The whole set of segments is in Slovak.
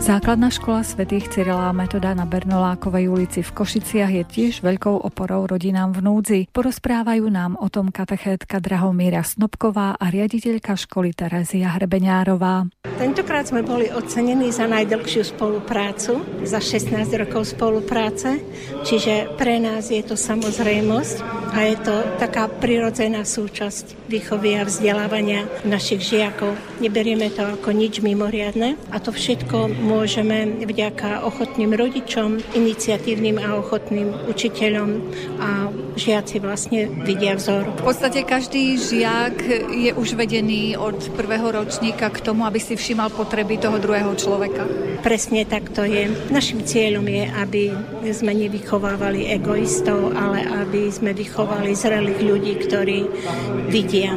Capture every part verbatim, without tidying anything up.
Základná škola svätých Cyrila a Metoda na Bernolákovej ulici v Košiciach je tiež veľkou oporou rodinám v núdzi. Porozprávajú nám o tom katechétka Drahomíra Snopková a riaditeľka školy Terézia Hrebeňárová. Tentokrát sme boli ocenení za najdlhšiu spoluprácu, za šestnásť rokov spolupráce, čiže pre nás je to samozrejmosť a je to taká prirodzená súčasť výchovy a vzdelávania našich žiakov. Neberieme to ako nič mimoriadne a to všetko môžeme vďaka ochotným rodičom, iniciatívnym a ochotným učiteľom a žiaci vlastne vidia vzor. V podstate každý žiak je už vedený od prvého ročníka k tomu, aby si všímal potreby toho druhého človeka. Presne tak to je. Našim cieľom je, aby sme nevychovávali egoistov, ale aby sme vychovali zrelých ľudí, ktorí vidia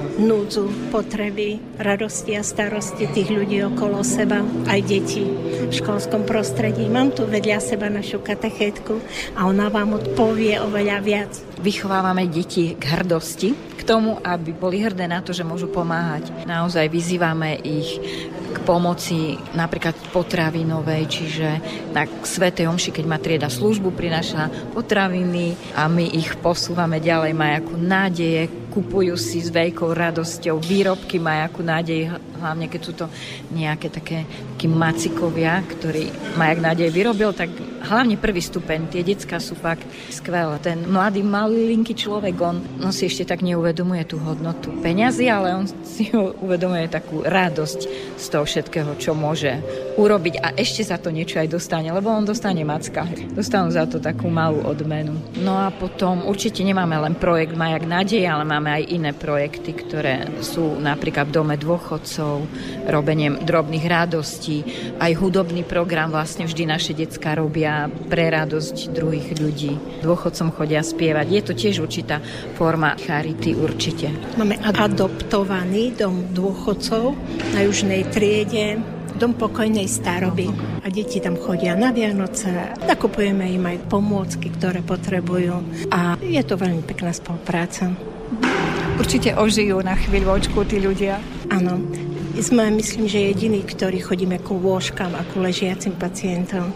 núdzu, potreby, radosti a starosti tých ľudí okolo seba, aj detí v školskom prostredí. Mám tu vedľa seba našu katechétku a ona vám odpovie oveľa viac. Vychovávame deti k hrdosti, k tomu, aby boli hrdé na to, že môžu pomáhať. Naozaj vyzývame ich k pomoci napríklad potravinovej, čiže na svätej omši, keď má trieda službu, prináša potraviny a my ich posúvame ďalej, majú nádeje, kupujú si s veľkou radosťou výrobky, majú nádej, hlavne keď sú to nejaké také takí macikovia, ktorí majú nádej vyrobil, tak hlavne prvý stupeň, tie decká sú fakt skvelé. Ten mladý, malinký človek, on, on si ešte tak neuvedomuje tú hodnotu peňazí, ale on si uvedomuje takú radosť z toho všetkého, čo môže urobiť a ešte za to niečo aj dostane, lebo on dostane macka. Dostanú za to takú malú odmenu. No a potom určite nemáme len projekt Majak nádeje, ale máme aj iné projekty, ktoré sú napríklad v dome dôchodcov, robením drobných radostí, aj hudobný program vlastne vždy naše decká robia pre radosť druhých ľudí. Dôchodcom chodia spievať. Je to tiež určitá forma charity určite. Máme adoptovaný dom dôchodcov na južnej triede, dom pokojnej staroby. A deti tam chodia na Vianoce, nakupujeme im aj pomôcky, ktoré potrebujú. A je to veľmi pekná spolupráca. Určite ožijú na chvíľočku tí ľudia. Áno. Sme, myslím, že jediní, ktorí chodíme ku lôžkam a ku ležiacim pacientom.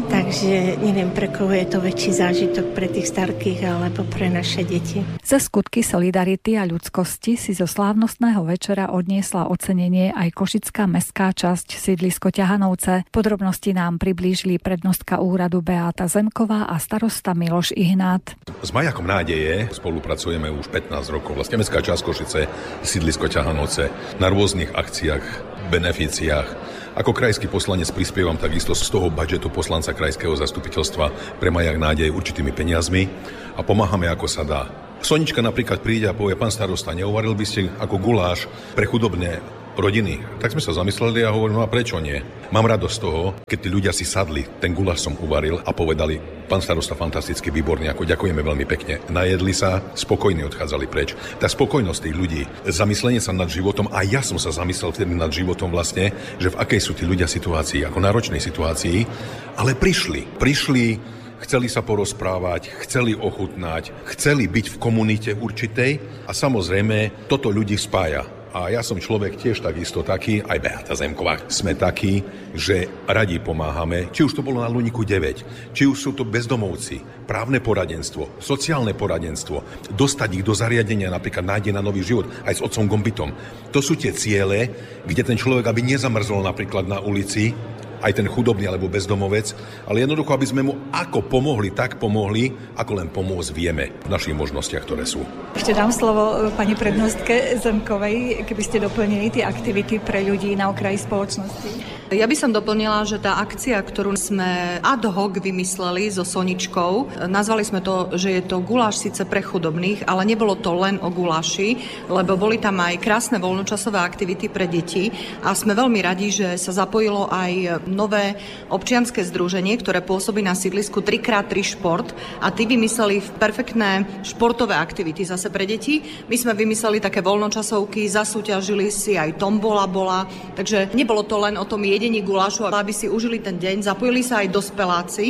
Takže neviem, pre koho je to väčší zážitok, pre tých starkých alebo pre naše deti. Za skutky solidarity a ľudskosti si zo slávnostného večera odniesla ocenenie aj košická mestská časť sídlisko Ťahanovce. Podrobnosti nám priblížili prednostka úradu Beáta Zemková a starosta Miloš Ihnát. S Majakom nádeje spolupracujeme už pätnásť rokov. Vlastne mestská časť Košice, sídlisko Ťahanovce na rôznych akciách, beneficiách. Ako krajský poslanec prispievam takisto z toho budžetu poslanca krajského zastupiteľstva pre Majak nádej určitými peniazmi a pomáhame ako sa dá. Sonička napríklad príde a povie: pán starosta, neuvaril by ste ako guláš pre chudobné rodiny? Tak sme sa zamysleli a hovorili: no a prečo nie? Mám radosť z toho, keď tí ľudia si sadli, ten guláš som uvaril a povedali: pán starosta, fantasticky, výborne, ako ďakujeme veľmi pekne. Najedli sa, spokojne odchádzali preč. Tá spokojnosť tých ľudí, zamyslenie sa nad životom, a ja som sa zamyslel vtedy nad životom vlastne, že v akej sú tí ľudia situácii, ako náročnej situácii, ale prišli, prišli, chceli sa porozprávať, chceli ochutnať, chceli byť v komunite určitej a samozrejme toto ľudí spája. A ja som človek tiež takisto taký, aj Beáta Zemková, sme takí, že radi pomáhame, či už to bolo na Luníku deväť, či už sú to bezdomovci, právne poradenstvo, sociálne poradenstvo, dostať ich do zariadenia, napríklad Nádej na nový život, aj s otcom Gombitom. To sú tie ciele, kde ten človek, aby nezamrzol napríklad na ulici, aj ten chudobný alebo bezdomovec, ale jednoducho, aby sme mu ako pomohli, tak pomohli, ako len pomôcť vieme v našich možnostiach, ktoré sú. Ešte dám slovo pani prednostke Zemkovej, keby ste doplnili tie aktivity pre ľudí na okraji spoločnosti. Ja by som doplnila, že tá akcia, ktorú sme ad hoc vymysleli so Soničkou, nazvali sme to, že je to guláš síce pre chudobných, ale nebolo to len o guláši, lebo boli tam aj krásne voľnočasové aktivity pre deti a sme veľmi radi, že sa zapojilo aj nové občianske združenie, ktoré pôsobí na sídlisku tri krát tri šport a tí vymysleli perfektné športové aktivity zase pre deti. My sme vymysleli také voľnočasovky, zasúťažili si, aj tombola bola, takže nebolo to len o tom jedení gulášu, aby si užili ten deň, zapojili sa aj dospeláci,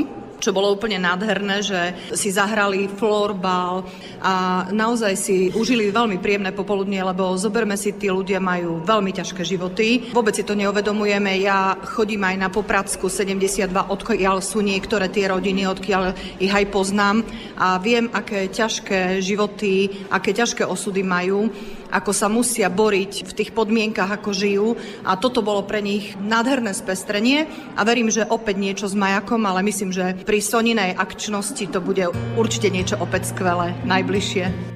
čo bolo úplne nádherné, že si zahrali florbal a naozaj si užili veľmi príjemné popoludnie, lebo zoberme si, tí ľudia majú veľmi ťažké životy. Vôbec si to neuvedomujeme. Ja chodím aj na Popradsku sedemdesiatdva, odkiaľ sú niektoré tie rodiny, odkiaľ ich aj poznám a viem, aké ťažké životy, aké ťažké osudy majú, ako sa musia boriť v tých podmienkach, ako žijú. A toto bolo pre nich nádherné spestrenie a verím, že opäť niečo s majakom, ale myslím, že pri Soninej akčnosti to bude určite niečo opäť skvelé, najbližšie.